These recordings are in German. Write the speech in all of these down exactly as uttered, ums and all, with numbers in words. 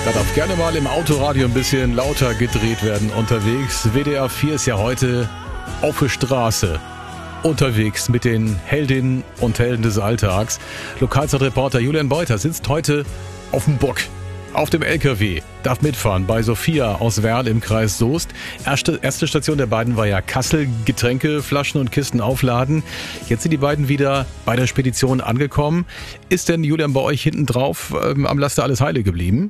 Da darf gerne mal im Autoradio ein bisschen lauter gedreht werden unterwegs. W D R vier ist ja heute auf der Straße unterwegs mit den Heldinnen und Helden des Alltags. Lokalzeitreporter Julian Beuter sitzt heute auf dem Bock, auf dem L K W, darf mitfahren bei Sophia aus Werl im Kreis Soest. Erste, erste Station der beiden war ja Kassel, Getränke, Flaschen und Kisten aufladen. Jetzt sind die beiden wieder bei der Spedition angekommen. Ist denn, Julian, bei euch hinten drauf ähm, am Laster alles heile geblieben?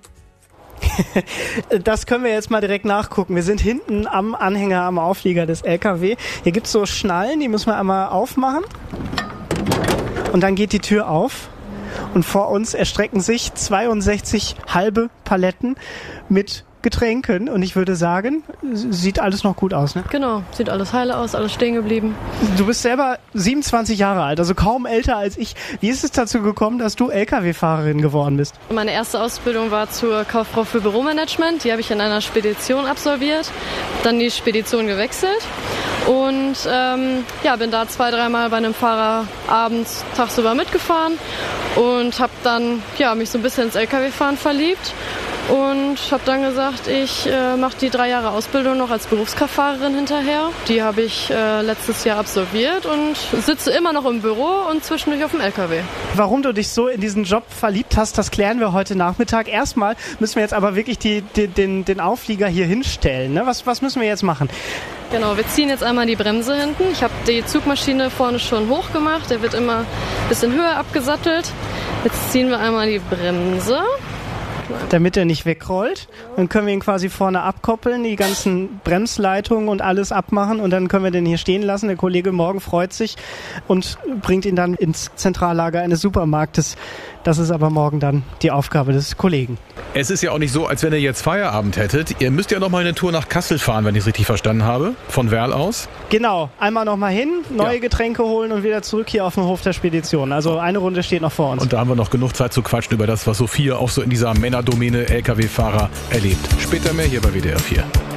Das können wir jetzt mal direkt nachgucken. Wir sind hinten am Anhänger, am Auflieger des L K W. Hier gibt es so Schnallen, die müssen wir einmal aufmachen. Und dann geht die Tür auf. Und vor uns erstrecken sich zweiundsechzig halbe Paletten mit Getränken. Und ich würde sagen, sieht alles noch gut aus, ne? Genau, sieht alles heile aus, alles stehen geblieben. Du bist selber siebenundzwanzig Jahre alt, also kaum älter als ich. Wie ist es dazu gekommen, dass du L K W-Fahrerin geworden bist? Meine erste Ausbildung war zur Kauffrau für Büromanagement. Die habe ich in einer Spedition absolviert, dann die Spedition gewechselt. Und ähm, ja, bin da zwei, dreimal bei einem Fahrer abends, tagsüber mitgefahren und habe dann ja, mich so ein bisschen ins L K W-Fahren verliebt. Und habe dann gesagt, ich äh, mache die drei Jahre Ausbildung noch als Berufskraftfahrerin hinterher. Die habe ich äh, letztes Jahr absolviert und sitze immer noch im Büro und zwischendurch auf dem L K W. Warum du dich so in diesen Job verliebt hast, das klären wir heute Nachmittag. Erstmal müssen wir jetzt aber wirklich die, die, den, den Auflieger hier hinstellen. Ne? Was, was müssen wir jetzt machen? Genau, wir ziehen jetzt einmal die Bremse hinten. Ich habe die Zugmaschine vorne schon hoch gemacht. Der wird immer ein bisschen höher abgesattelt. Jetzt ziehen wir einmal die Bremse. Damit er nicht wegrollt. Dann können wir ihn quasi vorne abkoppeln, die ganzen Bremsleitungen und alles abmachen und dann können wir den hier stehen lassen. Der Kollege morgen freut sich und bringt ihn dann ins Zentrallager eines Supermarktes. Das ist aber morgen dann die Aufgabe des Kollegen. Es ist ja auch nicht so, als wenn ihr jetzt Feierabend hättet. Ihr müsst ja noch mal eine Tour nach Kassel fahren, wenn ich es richtig verstanden habe, von Werl aus. Genau, einmal noch mal hin, neue ja. Getränke holen und wieder zurück hier auf dem Hof der Spedition. Also eine Runde steht noch vor uns. Und da haben wir noch genug Zeit zu quatschen über das, was Sophia auch so in dieser Männerdomäne L K W-Fahrer erlebt. Später mehr hier bei W D R vier.